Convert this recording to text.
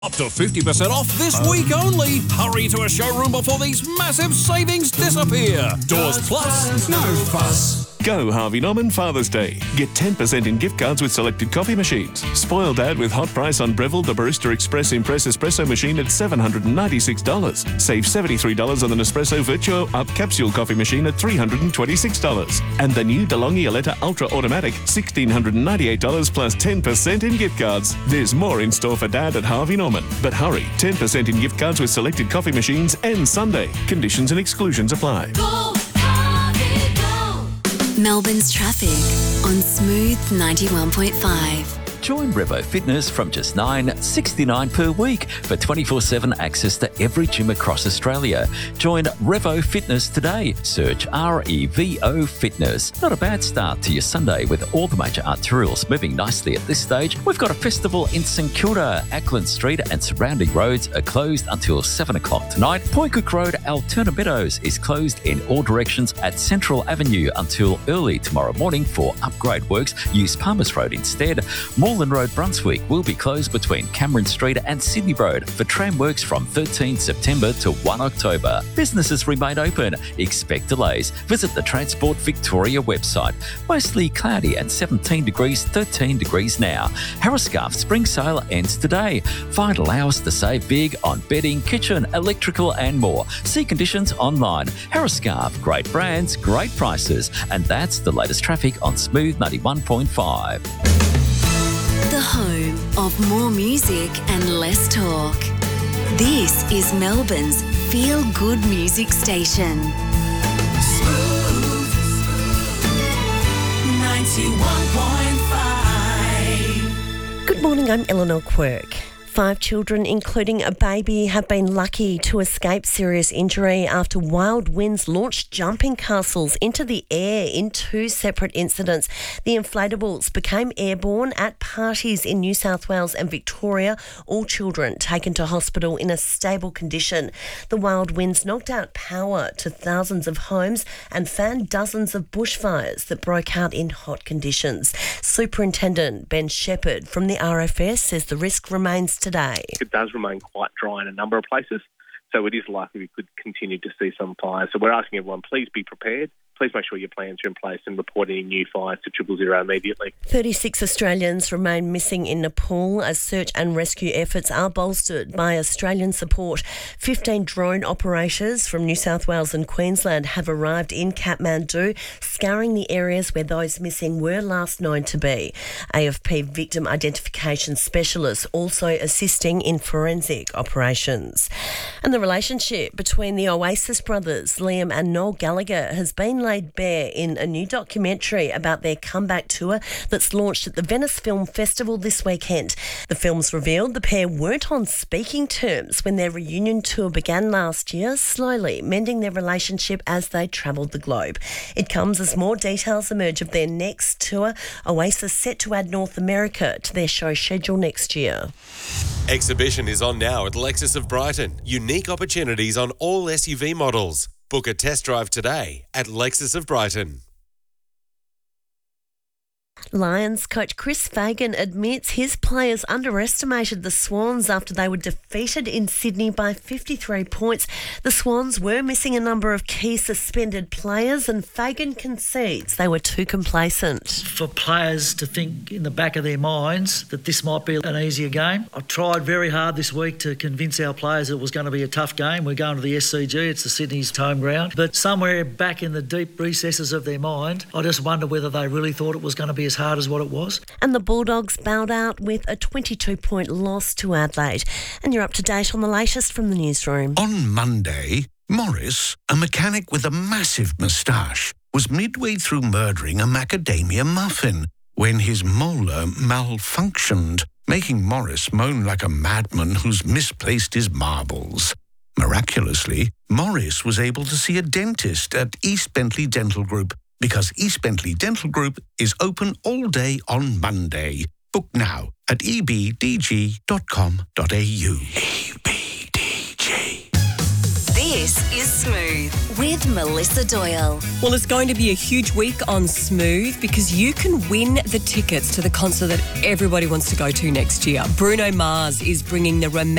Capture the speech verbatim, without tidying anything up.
Up to fifty percent off this week only. Hurry to a showroom before these massive savings disappear. Doors Plus, no fuss. Go Harvey Norman Father's Day. Get ten percent in gift cards with selected coffee machines. Spoil Dad with hot price on Breville the Barista Express Impress Espresso machine at seven hundred ninety-six dollars. Save seventy-three dollars on the Nespresso Virtuo Up Capsule coffee machine at three hundred twenty-six dollars. And the new DeLonghi Aletta Ultra Automatic, one thousand six hundred ninety-eight dollars plus ten percent in gift cards. There's more in store for Dad at Harvey Norman. But hurry, ten percent in gift cards with selected coffee machines and Sunday. Conditions and exclusions apply. Go, Harvey, go. Melbourne's traffic on Smooth ninety-one point five. Join Revo Fitness from just nine dollars sixty-nine per week for twenty-four seven access to every gym across Australia. Join Revo Fitness today. Search R E V O Fitness. Not a bad start to your Sunday with all the major arterials moving nicely at this stage. We've got a festival in St Kilda. Ackland Street and surrounding roads are closed until seven o'clock tonight. Point Cook Road, Altona Meadows is closed in all directions at Central Avenue until early tomorrow morning for upgrade works. Use Palmers Road instead. Moreland Road, Brunswick will be closed between Cameron Street and Sydney Road for tram works from thirteenth September to first October. Businesses remain open. Expect delays. Visit the Transport Victoria website. Mostly cloudy and seventeen degrees, thirteen degrees now. Harriscarf spring sale ends today. Find allowance to save big on bedding, kitchen, electrical and more. See conditions online. Harriscarf, great brands, great prices. And that's the latest traffic on Smooth ninety-one point five. The home of more music and less talk. This is Melbourne's feel-good music station. Smooth ninety-one point five. Good morning, I'm Eleanor Quirk. Five children, including a baby, have been lucky to escape serious injury after wild winds launched jumping castles into the air in two separate incidents. The inflatables became airborne at parties in New South Wales and Victoria, all children taken to hospital in a stable condition. The wild winds knocked out power to thousands of homes and fanned dozens of bushfires that broke out in hot conditions. Superintendent Ben Shepherd from the R F S says the risk remains today. It does remain quite dry in a number of places, so it is likely we could continue to see some fires. So we're asking everyone, please be prepared. Please make sure your plans are in place and report any new fires to triple zero immediately. thirty-six Australians remain missing in Nepal as search and rescue efforts are bolstered by Australian support. fifteen drone operators from New South Wales and Queensland have arrived in Kathmandu, scouring the areas where those missing were last known to be. A F P victim identification specialists also assisting in forensic operations. And the relationship between the Oasis brothers, Liam and Noel Gallagher, has been laid bare in a new documentary about their comeback tour that's launched at the Venice Film Festival this weekend. The films revealed the pair weren't on speaking terms when their reunion tour began last year, slowly mending their relationship as they travelled the globe. It comes as more details emerge of their next tour. Oasis set to add North America to their show schedule next year. Exhibition is on now at Lexus of Brighton. Unique opportunities on all S U V models. Book a test drive today at Lexus of Brighton. Lions coach Chris Fagan admits his players underestimated the Swans after they were defeated in Sydney by fifty-three points. The Swans were missing a number of key suspended players, and Fagan concedes they were too complacent. For players to think in the back of their minds that this might be an easier game. I tried very hard this week to convince our players it was going to be a tough game. We're going to the S C G, it's the Sydney's home ground. But somewhere back in the deep recesses of their mind, I just wonder whether they really thought it was going to be as hard as what it was. And the Bulldogs bowed out with a twenty-two point loss to Adelaide. And you're up to date on the latest from the newsroom. On Monday, Morris, a mechanic with a massive moustache, was midway through murdering a macadamia muffin when his molar malfunctioned, making Morris moan like a madman who's misplaced his marbles. Miraculously, Morris was able to see a dentist at East Bentley Dental Group, because East Bentley Dental Group is open all day on Monday. Book now at e b d g dot com dot a u. E B D G. This is Smooth with Melissa Doyle. Well, it's going to be a huge week on Smooth because you can win the tickets to the concert that everybody wants to go to next year. Bruno Mars is bringing the romantic